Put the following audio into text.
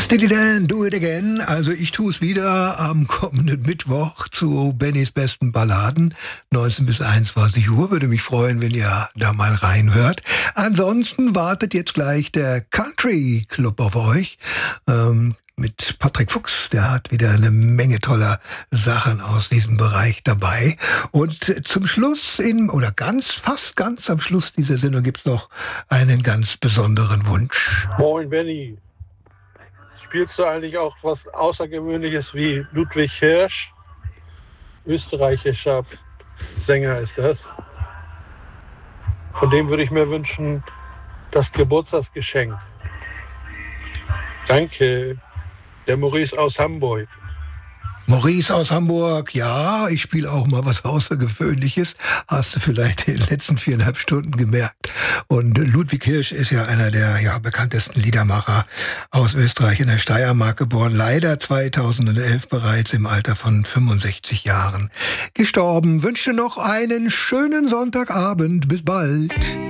Steady Dan, do it again. Also ich tue es wieder am kommenden Mittwoch zu Bennys besten Balladen. 19 bis 21 Uhr. Würde mich freuen, wenn ihr da mal reinhört. Ansonsten wartet jetzt gleich der Country Club auf euch. Mit Patrick Fuchs, der hat wieder eine Menge toller Sachen aus diesem Bereich dabei. Und zum Schluss, fast ganz am Schluss dieser Sendung gibt's noch einen ganz besonderen Wunsch. Moin Benny, spielst du eigentlich auch was Außergewöhnliches wie Ludwig Hirsch? Österreichischer Sänger ist das. Von dem würde ich mir wünschen, das Geburtstagsgeschenk. Danke. Der Maurice aus Hamburg. Maurice aus Hamburg, ja, ich spiele auch mal was Außergewöhnliches. Hast du vielleicht in den letzten 4,5 Stunden gemerkt. Und Ludwig Hirsch ist ja einer der bekanntesten Liedermacher aus Österreich, in der Steiermark geboren. Leider 2011 bereits im Alter von 65 Jahren gestorben. Wünsche noch einen schönen Sonntagabend. Bis bald.